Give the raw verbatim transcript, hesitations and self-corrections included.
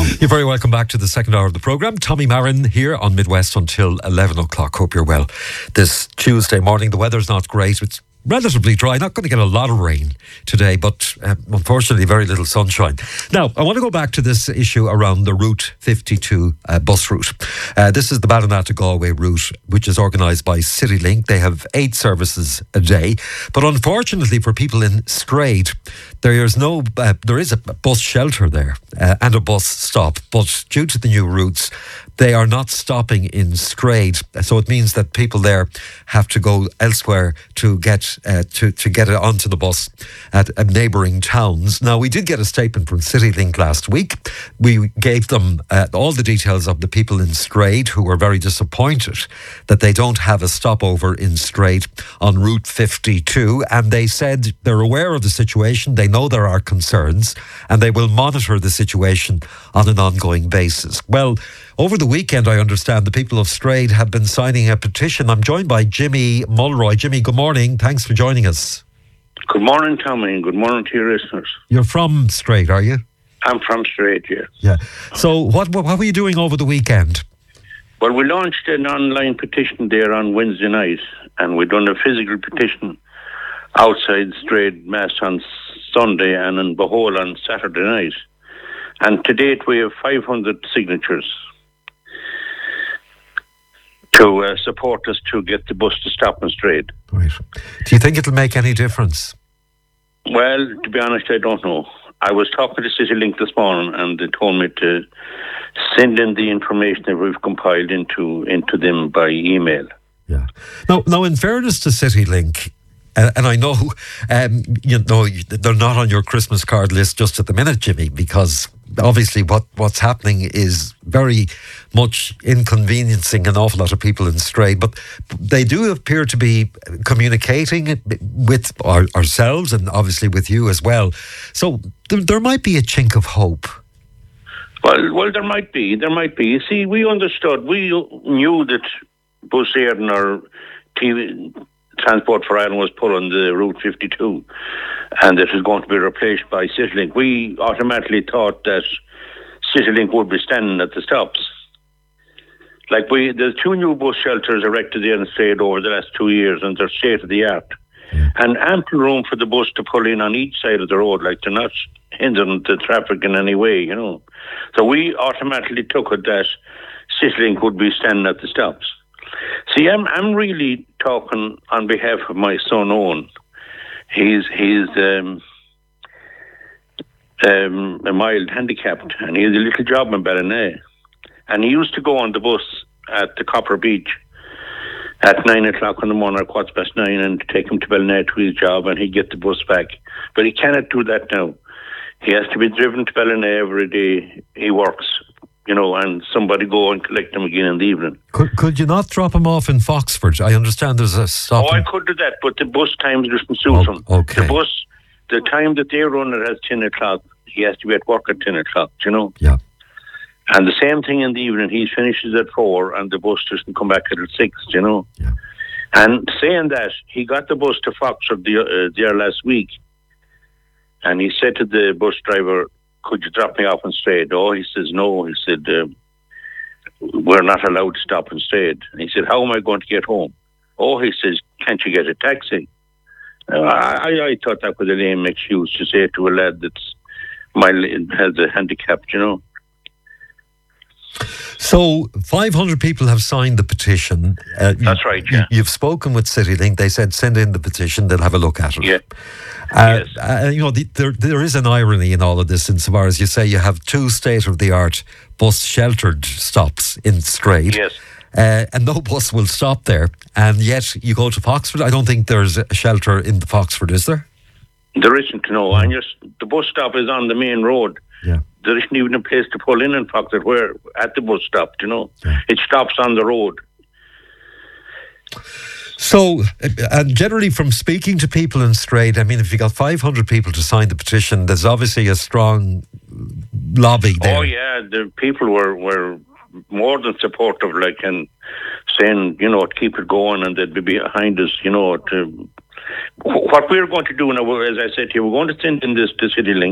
You're very welcome back to the second hour of the programme. Tommy Marin here on Midwest until eleven o'clock. Hope you're well. This Tuesday morning, the weather's not great. It's relatively dry. Not going to get a lot of rain today, but uh, unfortunately very little sunshine. Now, I want to go back to this issue around the Route fifty-two uh, bus route. Uh, this is the Ballina to Galway route, which is organised by CityLink. They have eight services a day, but unfortunately for people in Strade, there is no, uh, there is a bus shelter there uh, and a bus stop, but due to the new routes, they are not stopping in Strade. So it means that people there have to go elsewhere to get uh, to, to get it onto the bus at uh, neighbouring towns. Now, we did get a statement from CityLink last week. We gave them uh, all the details of the people in Strade who were very disappointed that they don't have a stopover in Strade on Route fifty-two. And they said they're aware of the situation. They know there are concerns and they will monitor the situation on an ongoing basis. Well, over the weekend, I understand the people of Strade have been signing a petition. I'm joined by Jimmy Mulroy. Jimmy, good morning. Thanks for joining us. Good morning, Tommy, and good morning to your listeners. You're from Strade, are you? I'm from Strade, yeah. Yeah. So what, what were you doing over the weekend? Well, we launched an online petition there on Wednesday night, and we done a physical petition outside Strade Mass on Sunday and in Bohol on Saturday night. And to date, we have five hundred signatures to uh, support us to get the bus to stop in Strade. Right. Do you think it'll make any difference? Well, to be honest, I don't know. I was talking to CityLink this morning and they told me to send in the information that we've compiled into into them by email. Yeah. Now, now in fairness to CityLink, Uh, and I know, um, you know, they're not on your Christmas card list just at the minute, Jimmy, because obviously what, what's happening is very much inconveniencing an awful lot of people in Strade. But they do appear to be communicating with our, ourselves and obviously with you as well. So there, there might be a chink of hope. Well, well, there might be. There might be. You see, we understood. We knew that Bus Éireann or T V... Transport for Ireland was put on the Route fifty-two and it was going to be replaced by CityLink. We automatically thought that CityLink would be standing at the stops. Like we, there's two new bus shelters erected there in Strade over the last two years and they're state of the art. Mm. And ample room for the bus to pull in on each side of the road, like they're not hindering the traffic in any way, you know. So we automatically took it that CityLink would be standing at the stops. See, I'm I'm really talking on behalf of my son Owen. He's he's um, um, a mild handicapped, and he has a little job in Ballina. And he used to go on the bus at the Copper Beach at nine o'clock in the morning, or quarter past nine, and take him to Ballina to his job, and he'd get the bus back. But he cannot do that now. He has to be driven to Ballina every day he works. You know, and somebody go and collect them again in the evening. Could could you not drop him off in Foxford? I understand there's a stop. Oh, I could do that, but the bus times doesn't suit oh, him. Okay. The bus, the time that they run it at ten o'clock, he has to be at work at ten o'clock, you know? Yeah. And the same thing in the evening, he finishes at four and the bus doesn't come back until six, you know? Yeah. And saying that, he got the bus to Foxford the, uh, there last week, and he said to the bus driver, could you drop me off in Strade? Oh, he says, no. He said, uh, we're not allowed to stop in Strade. And he said, how am I going to get home? Oh, he says, can't you get a taxi? Uh, I, I thought that was a lame excuse to say to a lad that's mildly has a handicap, you know. So five hundred people have signed the petition. Uh, That's right, yeah. You've spoken with CityLink. They said send in the petition. They'll have a look at it. Yeah. Uh, yes. uh, you know, the, there there is an irony in all of this insofar as you say you have two state-of-the-art bus-sheltered stops in Strade. Yes. Uh, and no bus will stop there. And yet you go to Foxford. I don't think there's a shelter in the Foxford, is there? There isn't, no. And just, the bus stop is on the main road. Yeah. There isn't even a place to pull in in Foxford where at the bus stop, you know. Yeah. It stops on the road. So, uh, and generally from speaking to people in Strade, I mean, if you got five hundred people to sign the petition, there's obviously a strong lobby there. Oh, yeah, the people were, were more than supportive, like, and saying, you know, keep it going and they'd be behind us, you know. To, what we're going to do now, as I said to you, we're going to send in this to CityLink.